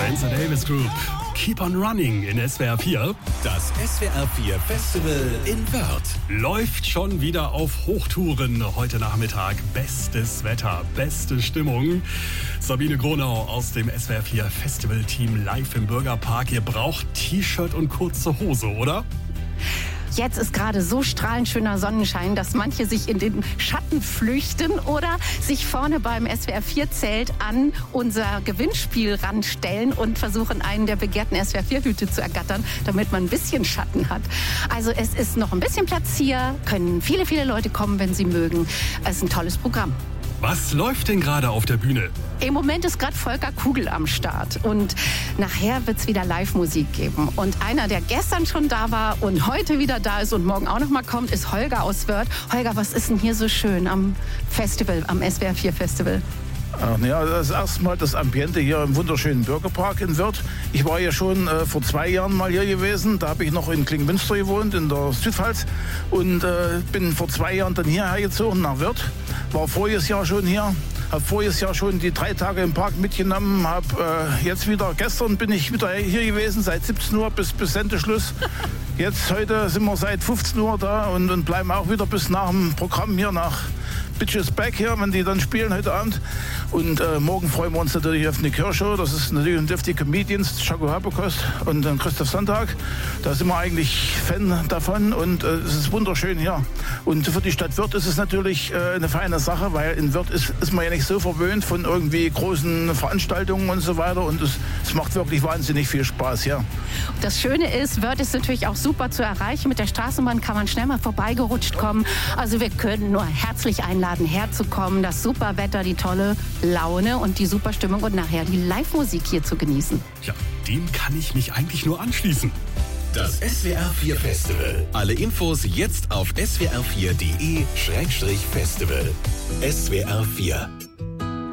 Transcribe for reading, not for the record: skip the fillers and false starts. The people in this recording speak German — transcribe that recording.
Spencer Davis Group. Keep on Running in SWR 4. Das SWR 4 Festival in Wörth Läuft schon wieder auf Hochtouren. Heute Nachmittag bestes Wetter, beste Stimmung. Sabine Gronau aus dem SWR 4 Festival Team live im Bürgerpark. Ihr braucht T-Shirt und kurze Hose, oder? Jetzt ist gerade so strahlend schöner Sonnenschein, dass manche sich in den Schatten flüchten oder sich vorne beim SWR 4 Zelt an unser Gewinnspiel ranstellen und versuchen, einen der begehrten SWR 4 Hüte zu ergattern, damit man ein bisschen Schatten hat. Also es ist noch ein bisschen Platz hier, können viele, viele Leute kommen, wenn sie mögen. Es ist ein tolles Programm. Was läuft denn gerade auf der Bühne? Im Moment ist gerade Volker Kugel am Start und nachher wird es wieder Live-Musik geben. Und einer, der gestern schon da war und heute wieder da ist und morgen auch noch mal kommt, ist Holger aus Wörth. Holger, was ist denn hier so schön am Festival, am SWR 4 Festival? Ja, das ist erstmal das Ambiente hier im wunderschönen Bürgerpark in Wörth. Ich war ja schon vor 2 Jahren mal hier gewesen. Da habe ich noch in Klingmünster gewohnt, in der Südpfalz. Und bin vor 2 Jahren dann hierher gezogen nach Wörth. War voriges Jahr schon hier. Habe voriges Jahr schon die 3 Tage im Park mitgenommen. Gestern bin ich wieder hier gewesen, seit 17 Uhr bis Sendeschluss. Heute sind wir seit 15 Uhr da und bleiben auch wieder bis nach dem Programm hier nach Bitches Back hier, wenn die dann spielen heute Abend. Und morgen freuen wir uns natürlich auf eine Kirchshow. Das ist natürlich die Comedians, Chaco Habekost und dann Christoph Sonntag. Da sind wir eigentlich Fan davon und es ist wunderschön hier. Und für die Stadt Wörth ist es natürlich eine feine Sache, weil in Wörth ist man ja nicht so verwöhnt von irgendwie großen Veranstaltungen und so weiter. Und es macht wirklich wahnsinnig viel Spaß hier. Das Schöne ist, Wörth ist natürlich auch super zu erreichen. Mit der Straßenbahn kann man schnell mal vorbeigerutscht kommen. Also wir können nur herzlich einladen, herzukommen, das super Wetter, die tolle Laune und die super Stimmung und nachher die Live-Musik hier zu genießen. Ja, dem kann ich mich eigentlich nur anschließen. Das SWR 4 Festival. Alle Infos jetzt auf swr4.de/festival. SWR 4